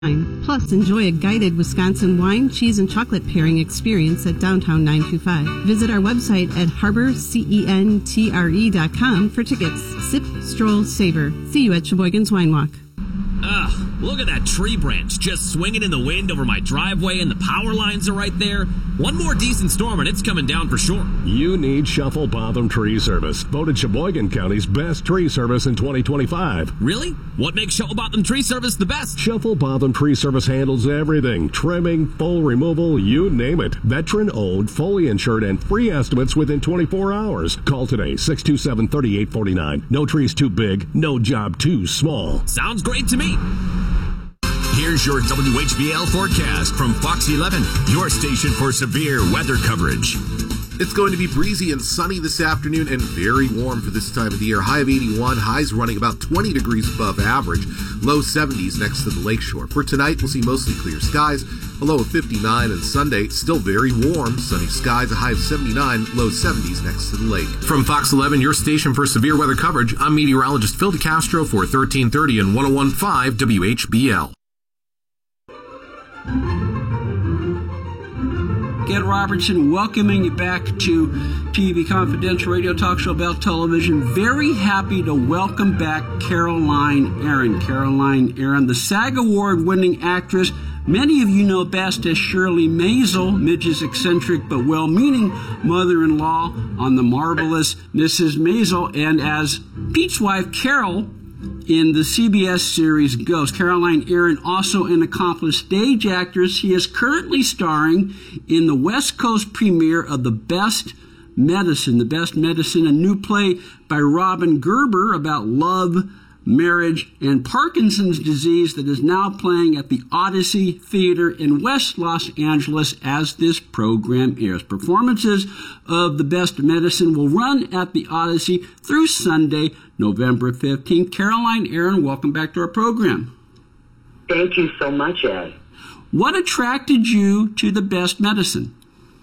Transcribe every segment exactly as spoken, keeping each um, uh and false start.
Plus, enjoy a guided Wisconsin wine, cheese, and chocolate pairing experience at Downtown nine two five. Visit our website at harbor centre dot com for tickets. Sip, stroll, savor. See you at Sheboygan's Wine Walk. Ugh, look at that tree branch just swinging in the wind over my driveway and the power lines are right there. One more decent storm and it's coming down for sure. You need Shuffle Botham Tree Service, voted Sheboygan County's best tree service in twenty twenty-five. Really? What makes Shuffle Botham Tree Service the best? Shuffle Botham Tree Service handles everything. Trimming, full removal, you name it. Veteran-owned, fully insured, and free estimates within twenty-four hours. Call today, six two seven, three eight four nine. No tree's too big, no job too small. Sounds great to me. Here's your W H B L forecast from Fox eleven, your station for severe weather coverage. It's going to be breezy and sunny this afternoon and very warm for this time of the year. High of eighty-one, highs running about twenty degrees above average, low seventies next to the lakeshore. For tonight, we'll see mostly clear skies, a low of fifty-nine, and Sunday, still very warm, sunny skies, a high of seventy-nine, low seventies next to the lake. From Fox eleven, your station for severe weather coverage, I'm meteorologist Phil DeCastro for thirteen thirty and one oh one point five W H B L. Ed Robertson welcoming you back to T V Confidential Radio Talk Show about television. Very happy to welcome back Caroline Aaron. Caroline Aaron, the SAG Award-winning actress. Many of you know best as Shirley Maisel, Midge's eccentric but well-meaning mother-in-law on The Marvelous Missus Maisel, and as Pete's wife, Carol, in the C B S series Ghost. Caroline Aaron, also an accomplished stage actress. She is currently starring in the West Coast premiere of The Best Medicine. The Best Medicine, a new play by Robin Gerber about love, marriage, and Parkinson's disease that is now playing at the Odyssey Theater in West Los Angeles as this program airs. Performances of The Best Medicine will run at the Odyssey through Sunday, November fifteenth. Caroline Aaron, welcome back to our program. Thank you so much, Ed. What attracted you to The Best Medicine?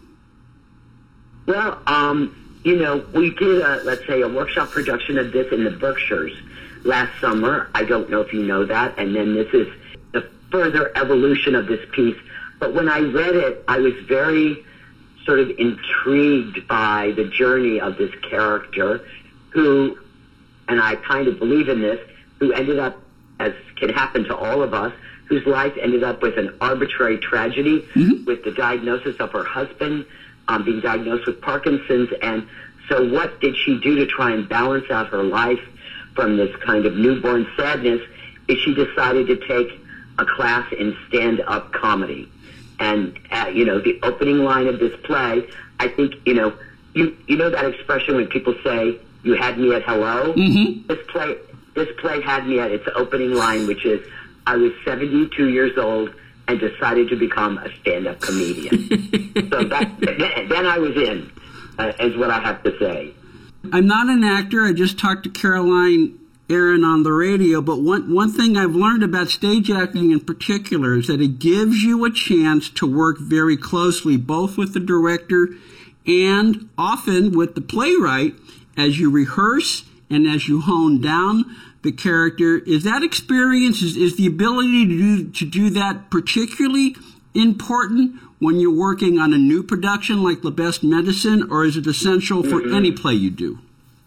Well, um, you know, we did, a, let's say, a workshop production of this in the Berkshires last summer. I don't know if you know that. And then this is the further evolution of this piece. But when I read it, I was very sort of intrigued by the journey of this character who, and I kind of believe in this, who ended up, as can happen to all of us, whose life ended up with an arbitrary tragedy, mm-hmm. with the diagnosis of her husband um, being diagnosed with Parkinson's. And so what did she do to try and balance out her life from this kind of newborn sadness? Is she decided to take a class in stand-up comedy. And, uh, you know, the opening line of this play, I think, you know, you, you know that expression when people say, you had me at hello? Mm-hmm. This play, this play had me at its opening line, which is, I was seventy-two years old and decided to become a stand-up comedian. So that, then, then I was in, uh, is what I have to say. I'm not an actor. I just talked to Caroline Aaron on the radio, but one, one thing I've learned about stage acting in particular is that it gives you a chance to work very closely, both with the director and often with the playwright, as you rehearse and as you hone down the character. Is that experience, is, is the ability to do, to do that particularly important when you're working on a new production like The Best Medicine, or is it essential for mm-hmm. any play you do?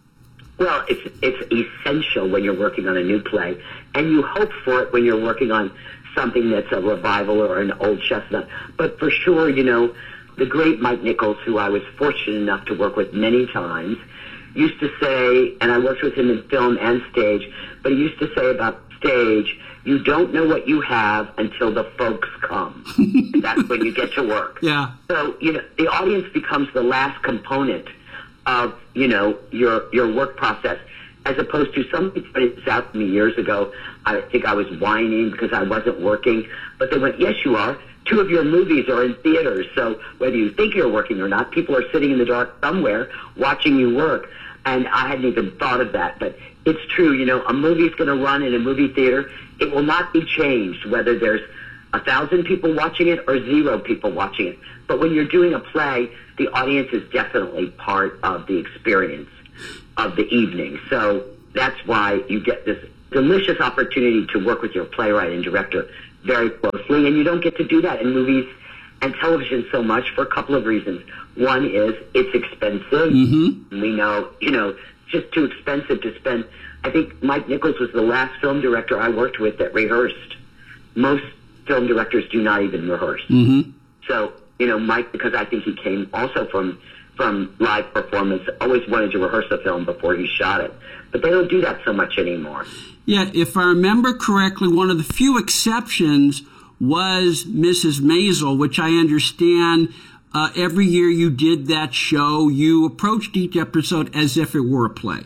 Well, it's it's essential when you're working on a new play, and you hope for it when you're working on something that's a revival or an old chestnut. But for sure, you know, the great Mike Nichols, who I was fortunate enough to work with many times, used to say, and I worked with him in film and stage, but he used to say about stage, you don't know what you have until the folks come. And that's when you get to work. Yeah. So, you know, the audience becomes the last component of, you know, your your work process, as opposed to somebody pointed this out to me years ago. I think I was whining because I wasn't working, but they went, yes, you are. Two of your movies are in theaters, so whether you think you're working or not, people are sitting in the dark somewhere watching you work. And I hadn't even thought of that, but it's true. You know, a movie's going to run in a movie theater. It will not be changed whether there's a thousand people watching it or zero people watching it. But when you're doing a play, the audience is definitely part of the experience of the evening. So that's why you get this delicious opportunity to work with your playwright and director very closely, and you don't get to do that in movies and television so much for a couple of reasons. One is it's expensive. Mm-hmm. We know, you know, just too expensive to spend. I think Mike Nichols was the last film director I worked with that rehearsed. Most film directors do not even rehearse. Mm-hmm. So, you know, Mike, because I think he came also from from live performance, always wanted to rehearse a film before he shot it. But they don't do that so much anymore. Yeah, if I remember correctly, one of the few exceptions was Missus Maisel, which I understand uh, every year you did that show, you approached each episode as if it were a play.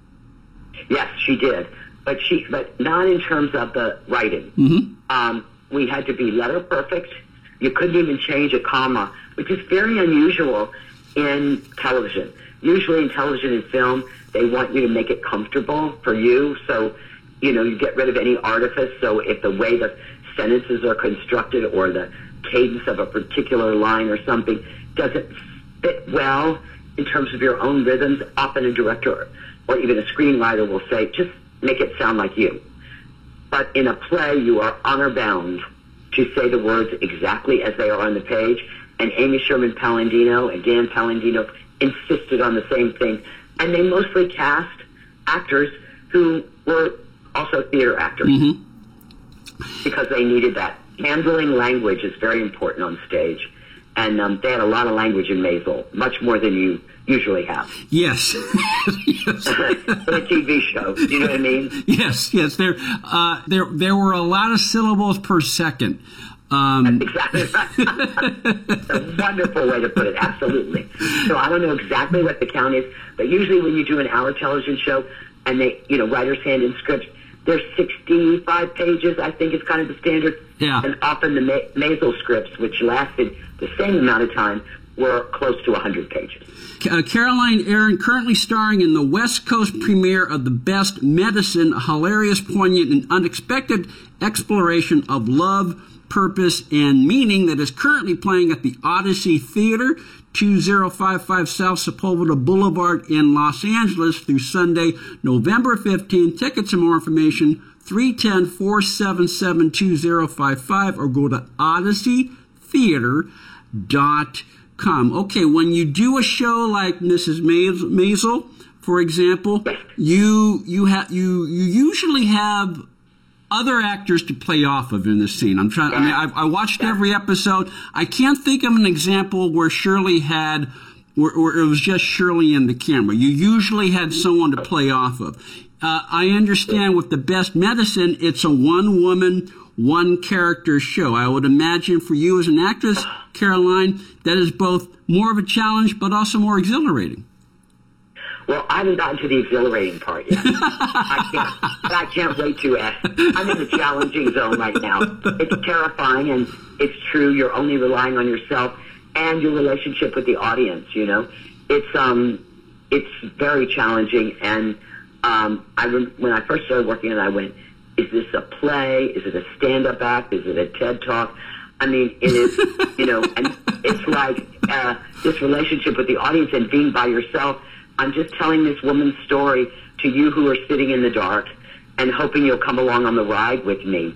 Yes, she did. But she, but not in terms of the writing. Mm-hmm. Um, we had to be letter perfect. You couldn't even change a comma, which is very unusual in television. Usually in television and film, they want you to make it comfortable for you. So, you know, you get rid of any artifice. So if the way the sentences are constructed or the cadence of a particular line or something doesn't fit well in terms of your own rhythms, often a director or even a screenwriter will say, just make it sound like you. But in a play, you are honor bound to say the words exactly as they are on the page. And Amy Sherman Palladino and Dan Palladino insisted on the same thing. And they mostly cast actors who were also theater actors mm-hmm. because they needed that. Handling language is very important on stage. And um, they had a lot of language in Maisel, much more than you usually have. Yes. yes. In a T V show, you know what I mean? Yes, yes. There, uh, there, there were a lot of syllables per second. Um, That's exactly right. That's a wonderful way to put it, absolutely. So I don't know exactly what the count is, but usually when you do an hour television show and they, you know, writer's hand in scripts, there's sixty-five pages, I think is kind of the standard. Yeah. And often the Ma- Maisel scripts, which lasted the same amount of time, were close to one hundred pages. Uh, Caroline Aaron currently starring in the West Coast premiere of The Best Medicine, a hilarious, poignant, and unexpected exploration of love, purpose, and meaning that is currently playing at the Odyssey Theater, two thousand fifty-five South Sepulveda Boulevard in Los Angeles through Sunday, November fifteenth. Tickets and more information, three one zero, four seven seven, two zero five five, or go to odyssey theater dot com. Okay, when you do a show like Missus Maisel, for example, you you have you you usually have other actors to play off of in this scene. I'm trying. I mean, I, I watched every episode. I can't think of an example where Shirley had, where, where it was just Shirley and the camera. You usually had someone to play off of. Uh, I understand with The Best Medicine, it's a one-woman, one-character show. I would imagine for you as an actress, Caroline, that is both more of a challenge but also more exhilarating. Well, I haven't gotten to the exhilarating part yet. I can't, but I can't wait to. Uh, I'm in the challenging zone right now. It's terrifying, and it's true. You're only relying on yourself and your relationship with the audience. You know, it's um, it's very challenging. And um, I when I first started working on it, I went, "Is this a play? Is it a stand-up act? Is it a TED Talk?" I mean, it is. You know, and it's like uh, this relationship with the audience and being by yourself. I'm just telling this woman's story to you who are sitting in the dark and hoping you'll come along on the ride with me.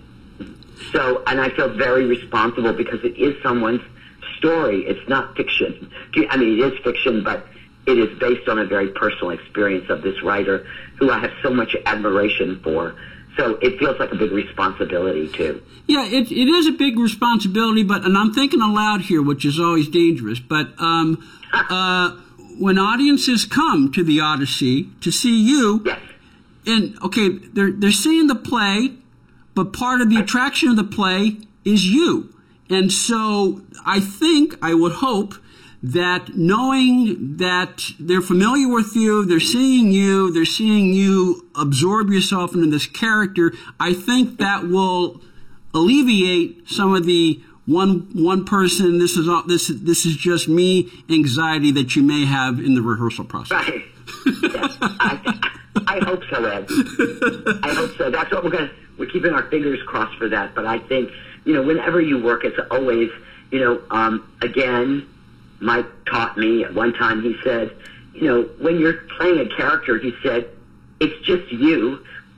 So, and I feel very responsible because it is someone's story. It's not fiction. I mean, it is fiction, but it is based on a very personal experience of this writer who I have so much admiration for. So it feels like a big responsibility, too. Yeah, it, it is a big responsibility, but, and I'm thinking aloud here, which is always dangerous, but, um, uh, when audiences come to the Odyssey to see you, yes. and okay, they're they're seeing the play, but part of the attraction of the play is you. And so I think, I would hope, that knowing that they're familiar with you, they're seeing you, they're seeing you absorb yourself into this character, I think that will alleviate some of the One one person, this is all, this this is just me anxiety that you may have in the rehearsal process. Right. Yes. I, I hope so, Ed. I hope so. That's what we're going to, we're keeping our fingers crossed for that. But I think, you know, whenever you work, it's always, you know, um, again, Mike taught me at one time, he said, you know, when you're playing a character, he said, it's just you.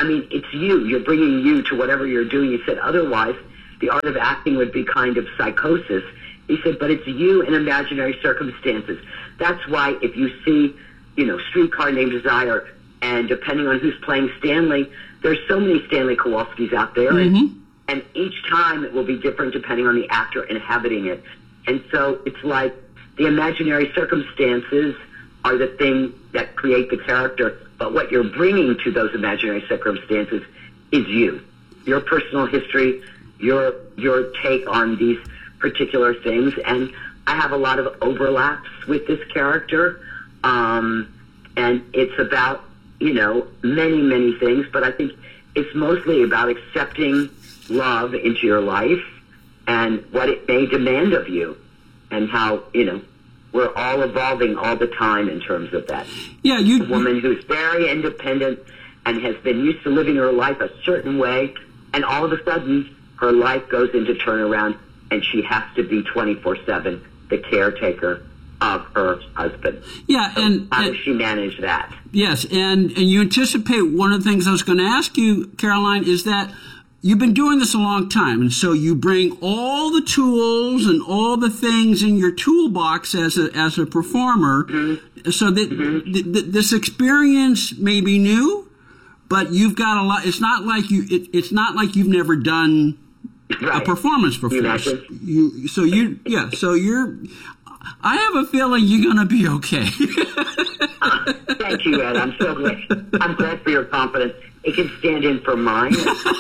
I mean, it's you. You're bringing you to whatever you're doing. He said, otherwise, the art of acting would be kind of psychosis. He said, but it's you in imaginary circumstances. That's why if you see, you know, Streetcar Named Desire, and depending on who's playing Stanley, there's so many Stanley Kowalskis out there, mm-hmm. and, and each time it will be different depending on the actor inhabiting it. And so it's like the imaginary circumstances are the thing that create the character, but what you're bringing to those imaginary circumstances is you, your personal history, your your take on these particular things. And I have a lot of overlaps with this character, um, and it's about, you know, many, many things, but I think it's mostly about accepting love into your life and what it may demand of you, and how, you know, we're all evolving all the time in terms of that. Yeah, you... A woman who's very independent and has been used to living her life a certain way, and all of a sudden her life goes into turnaround, and she has to be twenty-four seven the caretaker of her husband. Yeah, so and... how and, does she manage that? Yes, and, and you anticipate one of the things I was going to ask you, Caroline, is that you've been doing this a long time, and so you bring all the tools and all the things in your toolbox as a as a performer, mm-hmm. so that mm-hmm. th- th- this experience may be new, but you've got a lot. It's not like you. It, it's not like you've never done right. a performance before. You so you yeah. So you're. I have a feeling you're going to be okay. uh, thank you, Ed. I'm so glad. I'm glad for your confidence. It can stand in for mine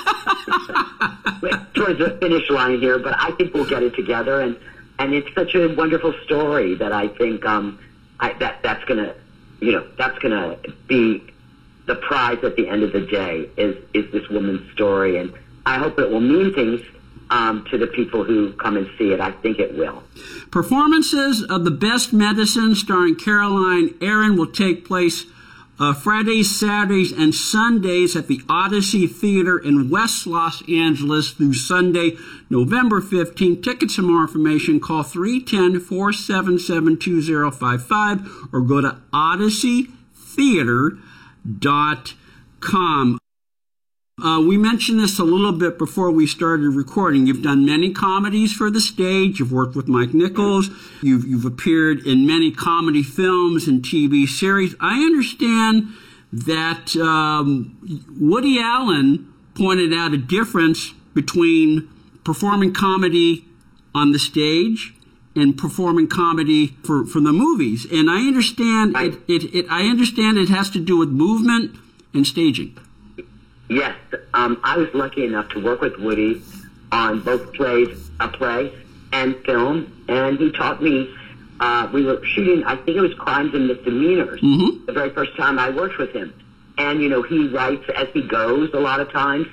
towards the finish line here, but I think we'll get it together, and, and it's such a wonderful story that I think um, I, that that's gonna, you know, that's gonna be the prize at the end of the day is is this woman's story, and I hope it will mean things um, to the people who come and see it. I think it will. Performances of The Best Medicine, starring Caroline Aaron, will take place Uh, Fridays, Saturdays, and Sundays at the Odyssey Theater in West Los Angeles through Sunday, November fifteenth. Tickets and more information, call three one zero, four seven seven, two zero five five or go to odyssey theater dot com. Uh, we mentioned this a little bit before we started recording. You've done many comedies for the stage. You've worked with Mike Nichols. You've, you've appeared in many comedy films and T V series. I understand that um, Woody Allen pointed out a difference between performing comedy on the stage and performing comedy for, for the movies. And I understand it, it, it, I understand it has to do with movement and staging. Yes, um, I was lucky enough to work with Woody on both plays, a play and film, and he taught me, uh, we were shooting, I think it was Crimes and Misdemeanors, mm-hmm. the very first time I worked with him. And, you know, he writes as he goes a lot of times,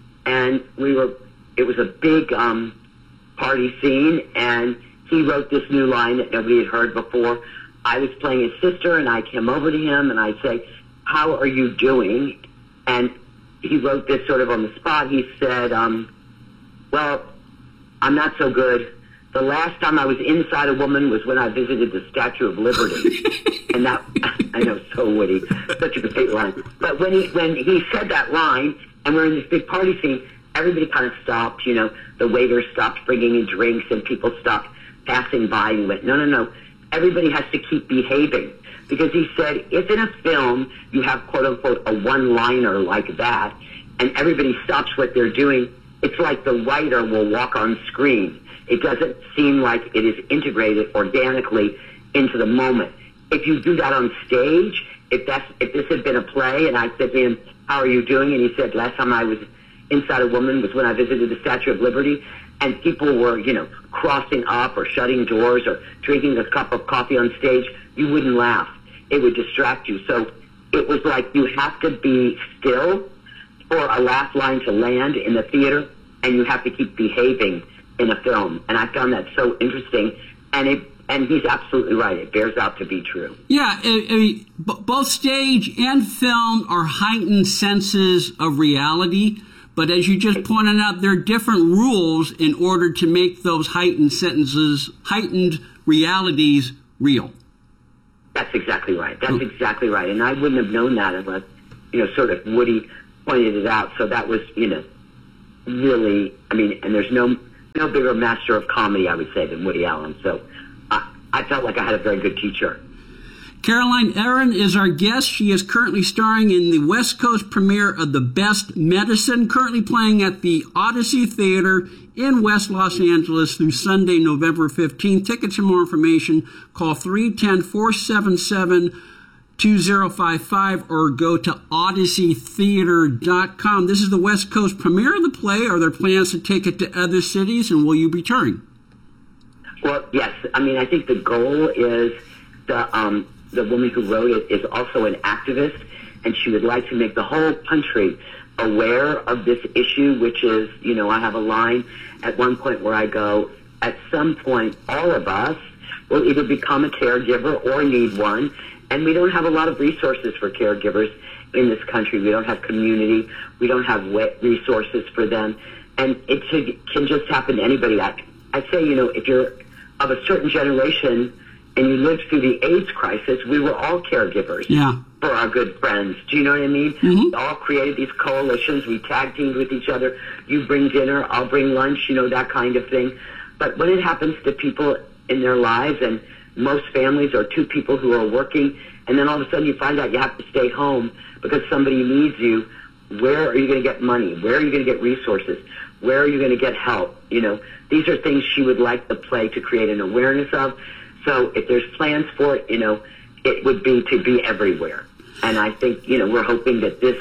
and we were, it was a big um, party scene, and he wrote this new line that nobody had heard before. I was playing his sister, and I came over to him, and I'd say, how are you doing? And he wrote this sort of on the spot. He said, um, well, I'm not so good. The last time I was inside a woman was when I visited the Statue of Liberty. And that, I know, so witty, such a great line. But when he, when he said that line, and we're in this big party scene, everybody kind of stopped, you know, the waiters stopped bringing in drinks, and people stopped passing by and went, no, no, no, everybody has to keep behaving. Because he said, if in a film you have, quote-unquote, a one-liner like that, and everybody stops what they're doing, it's like the writer will walk on screen. It doesn't seem like it is integrated organically into the moment. If you do that on stage, if that's if this had been a play, and I said to him, how are you doing? And he said, last time I was inside a woman was when I visited the Statue of Liberty, and people were, you know, crossing up or shutting doors or drinking a cup of coffee on stage, you wouldn't laugh. It would distract you. So it was like you have to be still for a laugh line to land in the theater, and you have to keep behaving in a film. And I found that so interesting. And it, and he's absolutely right. It bears out to be true. Yeah, I, I mean, b- both stage and film are heightened senses of reality. But as you just pointed out, there are different rules in order to make those heightened sentences, heightened realities real. That's exactly right. That's exactly right. And I wouldn't have known that unless, you know, sort of Woody pointed it out. So that was, you know, really, I mean, and there's no no bigger master of comedy, I would say, than Woody Allen. So I, I felt like I had a very good teacher. Caroline Aaron is our guest. She is currently starring in the West Coast premiere of The Best Medicine, currently playing at the Odyssey Theater in West Los Angeles through Sunday, November fifteenth. Tickets and more information, call three one zero, four seven seven, two zero five five or go to odyssey theater dot com. This is the West Coast premiere of the play. Are there plans to take it to other cities, and will you be touring? Well, yes. I mean, I think the goal is the um, the woman who wrote it is also an activist, and she would like to make the whole country aware of this issue, which is, you know, I have a line at one point where I go, at some point, all of us will either become a caregiver or need one, and we don't have a lot of resources for caregivers in this country. We don't have community. We don't have resources for them, and it can just happen to anybody. I, I say, you know, if you're of a certain generation and you lived through the AIDS crisis, we were all caregivers yeah. for our good friends. Do you know what I mean? Mm-hmm. We all created these coalitions. We tag teamed with each other. You bring dinner, I'll bring lunch, you know, that kind of thing. But when it happens to people in their lives, and most families are two people who are working, and then all of a sudden you find out you have to stay home because somebody needs you, where are you going to get money? Where are you going to get resources? Where are you going to get help? You know, these are things she would like the play to create an awareness of. So if there's plans for it, you know, it would be to be everywhere. And I think, you know, we're hoping that this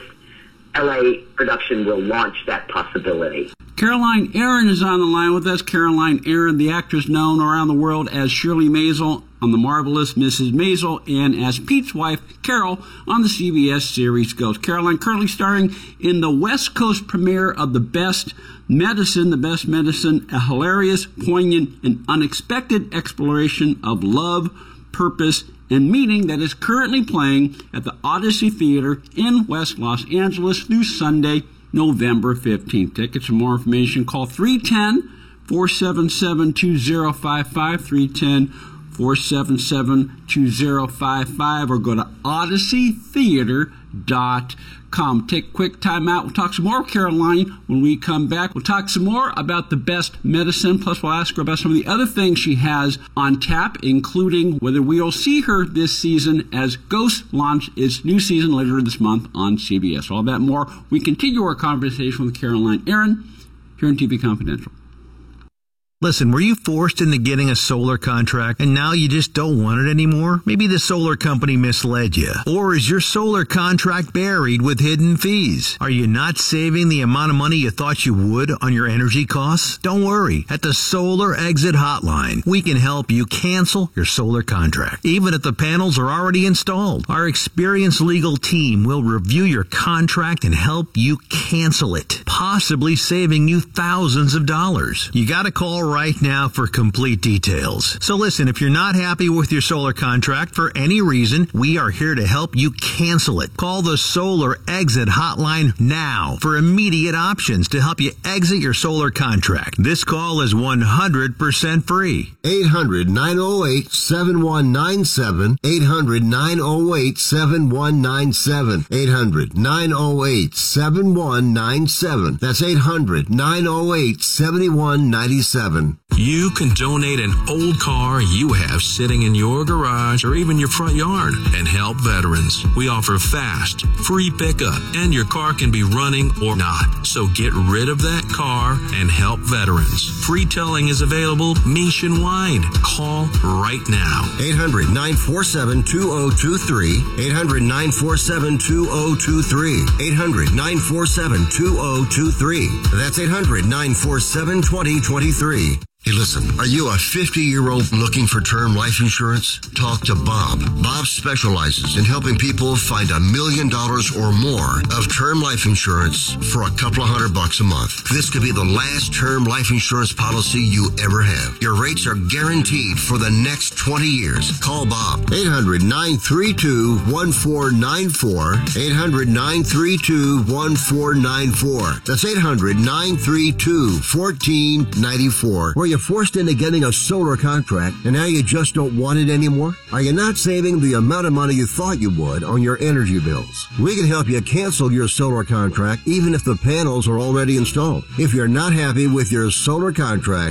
L A production will launch that possibility. Caroline Aaron is on the line with us. Caroline Aaron, the actress known around the world as Shirley Maisel on The Marvelous Missus Maisel and as Pete's wife, Carol, on the C B S series Ghost. Caroline currently starring in the West Coast premiere of The Best Medicine. The Best Medicine, a hilarious, poignant, and unexpected exploration of love, purpose, and meaning that is currently playing at the Odyssey Theater in West Los Angeles through Sunday, November fifteenth. Tickets and more information, call three one zero, four seven seven, two zero five five, three one zero, four seven seven, two zero five five, or go to odyssey theater dot com. Take a quick time out. We'll talk some more with Caroline when we come back. We'll talk some more about The Best Medicine, plus we'll ask her about some of the other things she has on tap, including whether we'll see her this season as Ghost launch its new season later this month on C B S. All that and more. We continue our conversation with Caroline Aaron here on T V Confidential. Listen, were you forced into getting a solar contract and now you just don't want it anymore? Maybe the solar company misled you. Or is your solar contract buried with hidden fees? Are you not saving the amount of money you thought you would on your energy costs? Don't worry. At the Solar Exit Hotline, we can help you cancel your solar contract, even if the panels are already installed. Our experienced legal team will review your contract and help you cancel it, possibly saving you thousands of dollars. You got to call right now for complete details. So listen, if you're not happy with your solar contract for any reason, we are here to help you cancel it. Call the Solar Exit Hotline now for immediate options to help you exit your solar contract. This call is one hundred percent free. eight hundred, nine oh eight, seven one nine seven. eight hundred, nine oh eight, seven one nine seven. eight hundred, nine oh eight, seven one nine seven. That's eight hundred, nine oh eight, seven one nine seven. You can donate an old car you have sitting in your garage or even your front yard and help veterans. We offer fast, free pickup, and your car can be running or not. So get rid of that car and help veterans. Free towing is available nationwide. Call right now. eight hundred, nine four seven, two oh two three. eight hundred, nine four seven, two oh two three. eight hundred, nine four seven, two oh two three. That's eight hundred, nine four seven, two oh two three. Hey, listen, are you a fifty-year-old looking for term life insurance? Talk to Bob. Bob specializes in helping people find a million dollars or more of term life insurance for a couple of hundred bucks a month. This could be the last term life insurance policy you ever have. Your rates are guaranteed for the next twenty years. Call Bob. eight hundred, nine three two, one four nine four. eight hundred, nine three two, one four nine four. That's eight hundred, nine three two, one four nine four. Where you forced into getting a solar contract and now you just don't want it anymore? Are you not saving the amount of money you thought you would on your energy bills? We can help you cancel your solar contract even if the panels are already installed. If you're not happy with your solar contract,